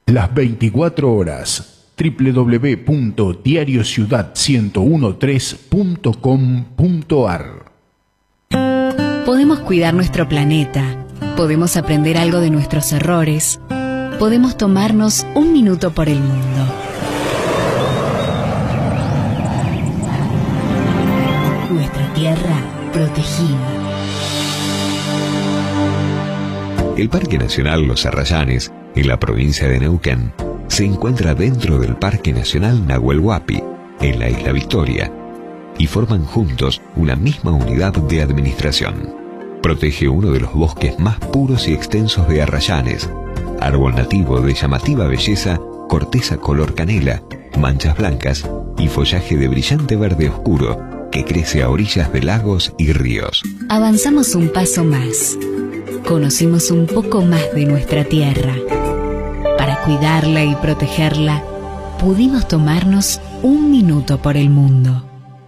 las 24 horas. www.diariociudad1013.com.ar. Podemos cuidar nuestro planeta, podemos aprender algo de nuestros errores, podemos tomarnos un minuto por el mundo. Nuestra tierra protegida. El Parque Nacional Los Arrayanes, en la provincia de Neuquén, se encuentra dentro del Parque Nacional Nahuel Huapi, en la Isla Victoria, y forman juntos una misma unidad de administración. Protege uno de los bosques más puros y extensos de Arrayanes, árbol nativo de llamativa belleza, corteza color canela, manchas blancas y follaje de brillante verde oscuro que crece a orillas de lagos y ríos. Avanzamos un paso más. Conocimos un poco más de nuestra tierra. Para cuidarla y protegerla, pudimos tomarnos un minuto por el mundo.